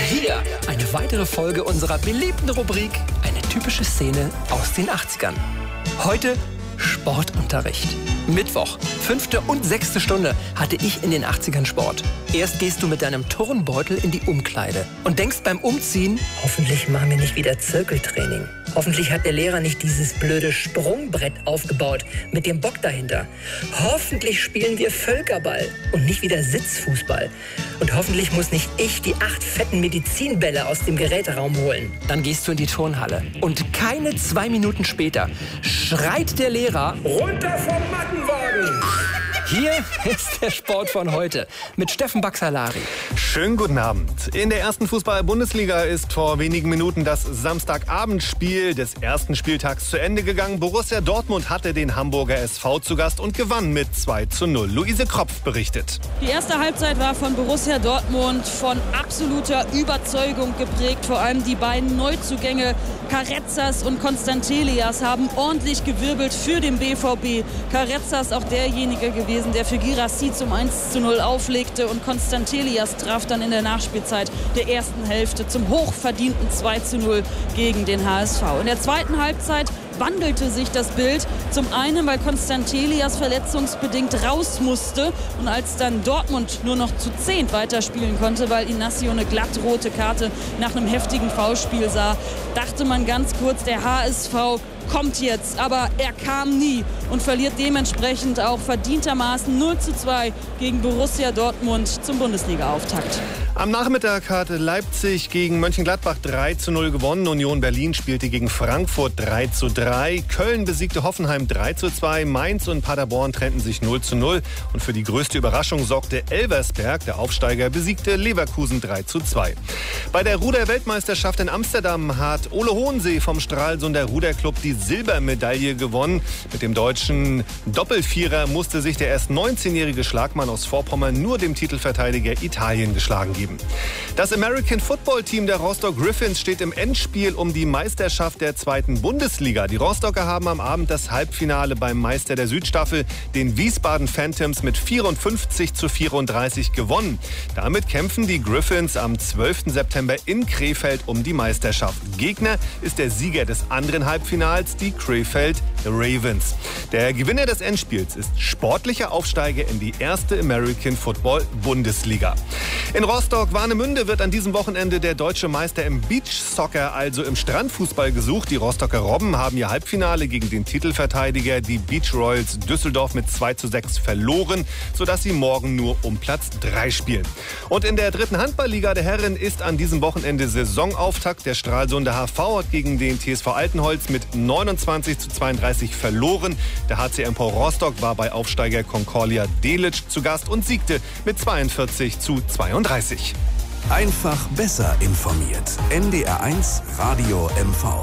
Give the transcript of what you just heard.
Hier eine weitere Folge unserer beliebten Rubrik Eine typische Szene aus den 80ern. Heute Sportunterricht. Mittwoch, 5. und 6. Stunde hatte ich in den 80ern Sport. Erst gehst du mit deinem Turnbeutel in die Umkleide und denkst beim Umziehen, hoffentlich machen wir nicht wieder Zirkeltraining. Hoffentlich hat der Lehrer nicht dieses blöde Sprungbrett aufgebaut mit dem Bock dahinter. Hoffentlich spielen wir Völkerball und nicht wieder Sitzfußball. Und hoffentlich muss nicht ich die 8 fetten Medizinbälle aus dem Geräteraum holen. Dann gehst du in die Turnhalle und keine 2 Minuten später schreit der Lehrer: Runter vom Mattenwagen! Hier ist der Sport von heute mit Steffen Baxalari. Schönen guten Abend. In der ersten Fußball-Bundesliga ist vor wenigen Minuten das Samstagabendspiel des ersten Spieltags zu Ende gegangen. Borussia Dortmund hatte den Hamburger SV zu Gast und gewann mit 2:0. Luise Kropf berichtet. Die erste Halbzeit war von Borussia Dortmund von absoluter Überzeugung geprägt. Vor allem die beiden Neuzugänge Carrezzas und Constantelias haben ordentlich gewirbelt für den BVB. Carrezzas auch derjenige gewesen, der für Guirassy zum 1:0 auflegte, und Constantelias traf dann in der Nachspielzeit der ersten Hälfte zum hochverdienten 2:0 gegen den HSV. In der zweiten Halbzeit wandelte sich das Bild. Zum einen, weil Constantelias verletzungsbedingt raus musste und als dann Dortmund nur noch zu 10 weiterspielen konnte, weil Inacio eine glattrote Karte nach einem heftigen Foulspiel sah, dachte man ganz kurz, der HSV kommt jetzt, aber er kam nie und verliert dementsprechend auch verdientermaßen 0:2 gegen Borussia Dortmund zum Bundesliga-Auftakt. Am Nachmittag hatte Leipzig gegen Mönchengladbach 3:0 gewonnen. Union Berlin spielte gegen Frankfurt 3:3. Köln besiegte Hoffenheim 3:2. Mainz und Paderborn trennten sich 0:0. Und für die größte Überraschung sorgte Elversberg, der Aufsteiger, besiegte Leverkusen 3:2. Bei der Ruder-Weltmeisterschaft in Amsterdam hat Ole Hohensee vom Stralsunder Ruderclub die Silbermedaille gewonnen. Mit dem deutschen Doppelvierer musste sich der erst 19-jährige Schlagmann aus Vorpommern nur dem Titelverteidiger Italien geschlagen geben. Das American Football Team der Rostock Griffins steht im Endspiel um die Meisterschaft der 2. Bundesliga. Die Rostocker haben am Abend das Halbfinale beim Meister der Südstaffel, den Wiesbaden Phantoms, mit 54:34 gewonnen. Damit kämpfen die Griffins am 12. September in Krefeld um die Meisterschaft. Gegner ist der Sieger des anderen Halbfinals, die Krefeld Ravens. Der Gewinner des Endspiels ist sportlicher Aufsteiger in die erste American Football Bundesliga. In Rostock-Warnemünde wird an diesem Wochenende der deutsche Meister im Beachsoccer, also im Strandfußball, gesucht. Die Rostocker Robben haben ihr Halbfinale gegen den Titelverteidiger, die Beach Royals Düsseldorf, mit 2:6 verloren, sodass sie morgen nur um Platz 3 spielen. Und in der 3. Handballliga der Herren ist an diesem Wochenende Saisonauftakt. Der Stralsunder HV hat gegen den TSV Altenholz mit 29:32 verloren. Der HC MV Rostock war bei Aufsteiger Concordia Delitzsch zu Gast und siegte mit 42:32. Einfach besser informiert. NDR 1 Radio MV.